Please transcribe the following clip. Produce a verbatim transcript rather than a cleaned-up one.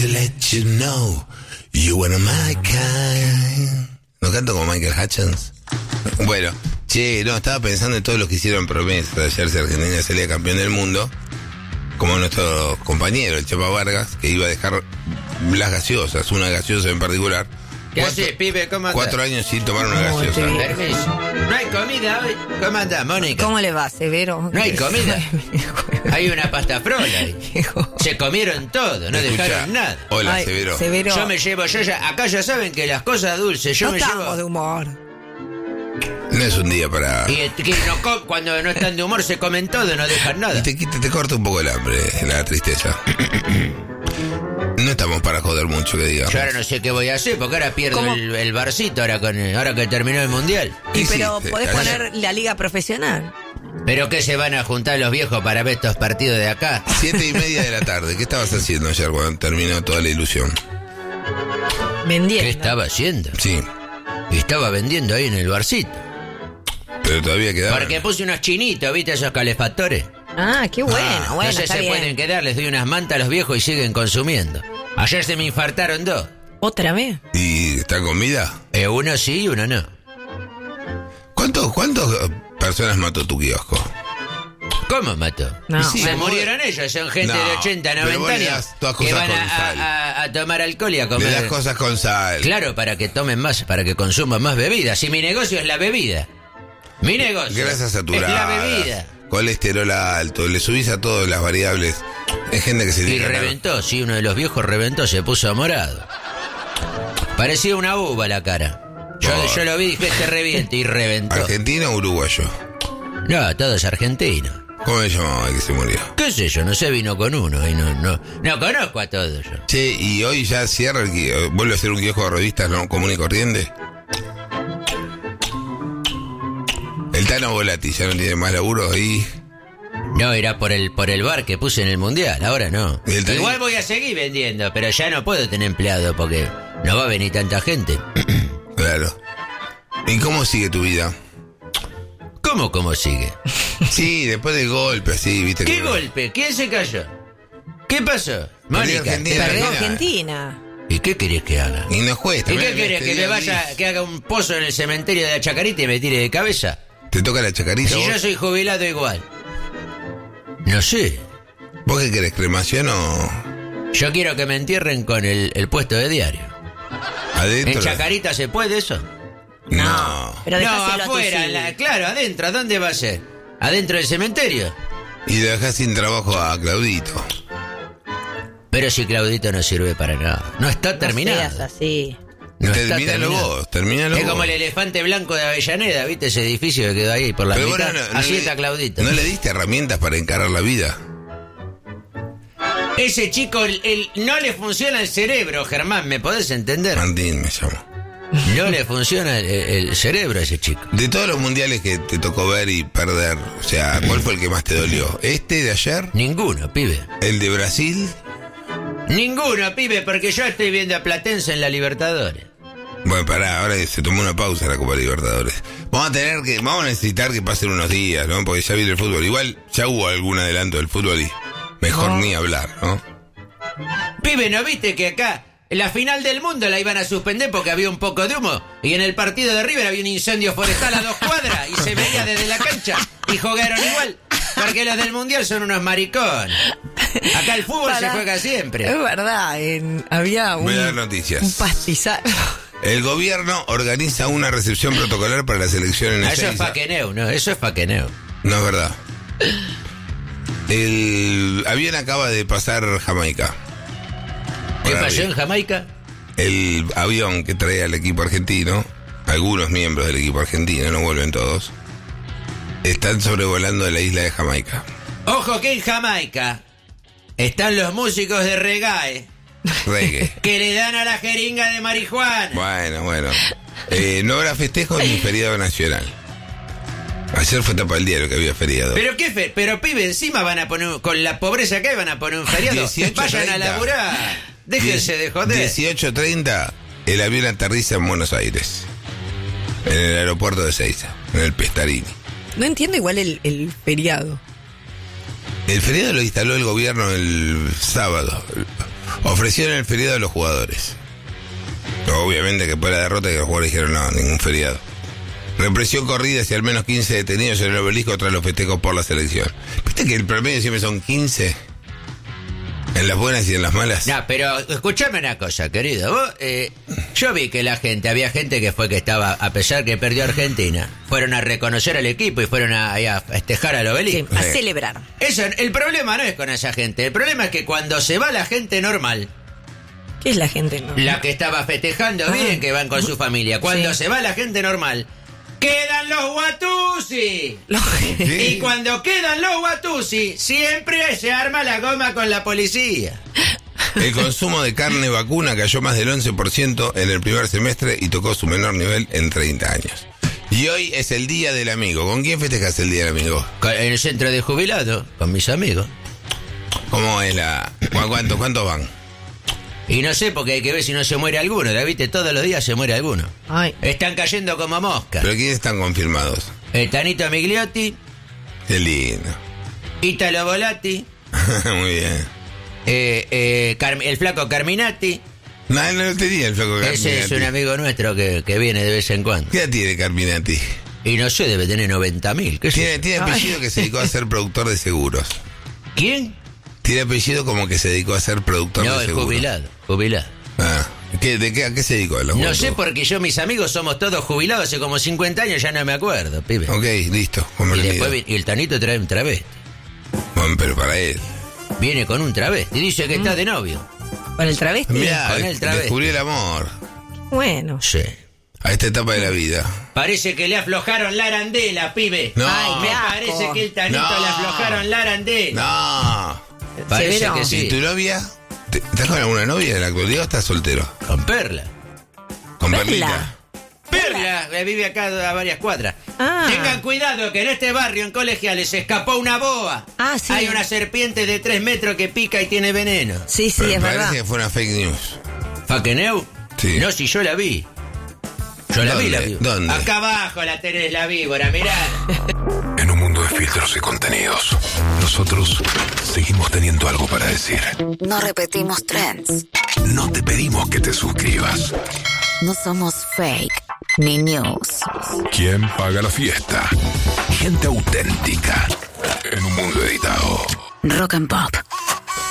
to let you know you were my kind. ¿No canto como Michael Hutchins? Bueno, che, no, estaba pensando en todos los que hicieron promesas de ayer si Argentina salía campeón del mundo, como nuestro compañero, el Chapa Vargas, que iba a dejar las gaseosas, una gaseosa en particular. ¿Qué cuatro, haces, pibe? ¿Cómo andás? Cuatro años sin tomar una gaseosa. te vi. Permiso. ¿No hay comida hoy? ¿Cómo andás, Mónica? ¿Cómo le va, Severo? ¿No hay comida? Hay una pasta frola ahí. Se comieron todo, no Escuchá, dejaron nada. Hola, Ay, Severo. Severo. Yo me llevo, yo ya, acá ya saben que las cosas dulces, yo no me estamos llevo. de humor. No es un día para... Y que no co- cuando no están de humor se comen todo, no dejan Y nada. te, quita- te corta un poco el hambre, la tristeza. No estamos para joder mucho, que digamos. Yo ahora no sé qué voy a hacer, porque ahora pierdo ¿Cómo? el, el barcito ahora con ahora que terminó el mundial. Y ¿Qué pero hiciste? podés Ayer- poner la liga profesional. ¿Pero qué se van a juntar los viejos para ver estos partidos de acá? Siete y media de la tarde. ¿Qué estabas haciendo ayer cuando terminó toda la ilusión? Vendiendo. ¿Qué estaba haciendo? Sí, Estaba vendiendo ahí en el barcito. pero todavía quedaba. Porque puse unos chinitos, ¿viste? Esos calefactores. Ah, qué bueno, Ah, bueno, no sé está se bien. pueden quedar, les doy unas mantas a los viejos y siguen consumiendo. Ayer se me infartaron dos. ¿Otra vez? ¿Y está con vida? Eh, uno sí y uno no. ¿Cuántos, ¿Cuántas personas mató tu kiosco? ¿Cómo mató? No. Sí, Se vos- murieron ellos, son gente No, de ochenta, pero vos noventa le años das todas que cosas van con a, sal. a- a tomar alcohol y a Le comer. das cosas con sal. Claro, para que tomen más, para que consuman más bebidas. Si mi negocio es la bebida. Mi negocio Grasas es saturadas. la bebida. Colesterol alto. Le subís a todas las variables. Hay gente que se Y dedica a- reventó, sí, uno de los viejos reventó, se puso morado. Parecía una uva la cara. Yo, Oh. yo lo vi y dije, este reviente y reventó. ¿Argentino o uruguayo? No, todo es argentino. ¿Cómo se llamaba el que se murió? ¿Qué sé yo? No sé, vino con uno y no, no, no conozco a todos yo. Che, y hoy ya cierra el ki- vuelve a ser un kiosco de revistas, ¿no? Común y corriente. El Tano Volati ya no tiene más laburo ahí. No, era por el por el bar que puse en el mundial, ahora no. ¿Y el Tani? Igual voy a seguir vendiendo, pero ya no puedo tener empleado porque no va a venir tanta gente. Claro. ¿Y cómo sigue tu vida? ¿Cómo, cómo sigue? Sí, después del golpe, así, viste. ¿Qué que- golpe? ¿Quién se cayó? ¿Qué pasó? Mónica, Argentina. ¿te Perdió perdí? Argentina. ¿Y qué querés que haga? Y nos cuesta. ¿Y qué mirá, querés? este ¿Que me día vaya, gris. que haga un pozo en el cementerio de la Chacarita y me tire de cabeza? ¿Te toca la chacarita Si vos? yo soy jubilado igual. No sé. ¿Vos qué querés, cremación o Yo quiero que me entierren con el, el puesto de diario. adentro? ¿En Chacarita se puede eso? No. Pero No, dejáselo a tus afuera, hijos. la- claro, adentro. ¿A dónde va a ser? ¿Adentro del cementerio? Y dejás sin trabajo a Claudito. Pero si Claudito no sirve para nada. No está No terminado. seas así. No está terminalo terminado. vos, terminalo Es vos. como el elefante blanco de Avellaneda, ¿viste? Ese edificio que quedó ahí por la Pero mitad. bueno, no- no Así le- está Claudito. ¿No le diste herramientas para encarar la vida? Ese chico el- el- no le funciona el cerebro, Germán, ¿me podés entender? Martín me llamo. No le funciona el, el cerebro a ese chico. De todos los mundiales que te tocó ver y perder, o sea, ¿cuál fue el que más te dolió? ¿Este de ayer? Ninguno, pibe. ¿El de Brasil? Ninguno, pibe, porque yo estoy viendo a Platense en la Libertadores. Bueno, pará, ahora se tomó una pausa la Copa Libertadores. Vamos a tener que, vamos a necesitar que pasen unos días, ¿no? Porque ya viene el fútbol. Igual ya hubo algún adelanto del fútbol y mejor No. ni hablar, ¿no? Pibe, ¿no viste que acá en la final del mundo la iban a suspender porque había un poco de humo? Y en el partido de River había un incendio forestal a dos cuadras y se veía desde la cancha y jugaron igual. Porque los del mundial son unos maricones. Acá el fútbol se Pará. juega siempre. Es verdad, en- había un, Voy a dar un noticias. pastizal. El gobierno organiza una recepción protocolar para la selección en Ah, eso es Ezeiza. faqueneo, ¿no? Eso es faqueneo. No es verdad. El avión acaba de pasar Jamaica. ¿Qué Por pasó arriba. en Jamaica? El avión que trae al equipo argentino, algunos miembros del equipo argentino, no vuelven todos, están sobrevolando la isla de Jamaica. Ojo que en Jamaica están los músicos de reggae Reggae. que le dan a la jeringa de marihuana. Bueno, bueno. Eh, no habrá festejo ni feriado nacional. Ayer fue tapa el diario que había feriado. Pero qué fe, pero pibe, encima van a poner, un- con la pobreza que hay, van a poner un feriado. dieciocho Vayan a treinta. laburar. Déjense de joder. dieciocho treinta, el avión aterriza en Buenos Aires. En el aeropuerto de Ezeiza, en el Pestarini. No entiendo igual el, el feriado. El feriado lo instaló el gobierno el sábado. Ofrecieron el feriado a los jugadores. Obviamente que por la derrota que los jugadores dijeron no, ningún feriado. Represión corrida y al menos quince detenidos en el obelisco tras los festejos por la selección. ¿Viste que el promedio siempre son quince? En las buenas y en las malas. No, pero escuchame una cosa, querido. Vos, eh, yo vi que la gente, había gente que fue que estaba, a pesar que perdió Argentina, fueron a reconocer al equipo y fueron a, a festejar al Sí, obelisco. a Sí. celebrar. Eso, el problema no es con esa gente. El problema es que cuando se va la gente normal, ¿Qué es la gente? No? la que estaba festejando Ah. bien, que van con su familia, cuando Sí. se va la gente normal, quedan los Guatusi. Los- Sí. Y cuando quedan los Guatusi, siempre se arma la goma con la policía. El consumo de carne vacuna cayó más del once por ciento en el primer semestre y tocó su menor nivel en treinta años. Y hoy es el Día del Amigo. ¿Con quién festejas el Día del Amigo? En el centro de jubilados, con mis amigos. ¿Cómo es la...? ¿Cu- ¿Cuántos, cuántos van? Y no sé, porque hay que ver si no se muere alguno. ¿La viste? Todos los días se muere alguno. Ay, Están cayendo como moscas. ¿Pero quiénes están confirmados? El Tanito Migliotti, Qué lindo. Italo Volati, Muy bien. eh, eh, Carm- el flaco Carminati. No, no tenía el flaco Carminati. Ese es un amigo nuestro que, que viene de vez en cuando. ¿Qué edad tiene Carminati? Y no sé, debe tener noventa mil. ¿Qué sé Tiene, yo? tiene apellido que se dedicó a ser productor de seguros. ¿Quién? Tiene apellido como que se dedicó a ser productor No, de es seguros. jubilado, jubilado. Ah, ¿qué, de qué, ¿A qué se dedicó? ¿A la No juventud? sé, porque yo, mis amigos, somos todos jubilados hace como cincuenta años, ya no me acuerdo, pibe. Ok, listo, Y comprendido. después vi- y el Tanito trae un travesti. Bueno, pero para él. Viene con un travesti. Dice que está de novio. ¿con el travesti? Mirá, con el travesti. descubrió el amor Bueno. Sí. a esta etapa de la vida. Parece que le aflojaron la arandela, pibe. No. Ay, Me qué asco. parece que el Tanito No. le aflojaron la arandela. No. Parece Severo. que ¿Y sí. tu novia? ¿Te- ¿Estás con alguna novia en la actualidad o estás soltero? Con Perla. Con Perla. Perlita. Perla, que vive acá a varias cuadras. Ah. Tengan cuidado que en este barrio, en Colegiales, se escapó una boa. Ah, sí. Hay una serpiente de tres metros que pica y tiene veneno. Sí, sí, Pero es me verdad. parece que fue una fake news. ¿Faqueneu? Sí. No, si yo la vi. Yo la vi, la vi. ¿Dónde? Acá abajo la tenés la víbora, mirá. En un mundo de filtros y contenidos, nosotros seguimos teniendo algo para decir. No repetimos trends. No te pedimos que te suscribas. No somos fake ni news. ¿Quién paga la fiesta? Gente auténtica. En un mundo editado. Rock and Pop.